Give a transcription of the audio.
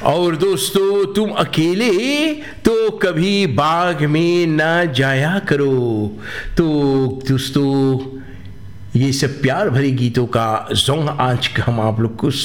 और दोस्तों, तुम अकेले तो कभी बाग में ना जाया करो। तो दोस्तों, ये सब प्यार भरे गीतों का जोंग आज हम आप लोग को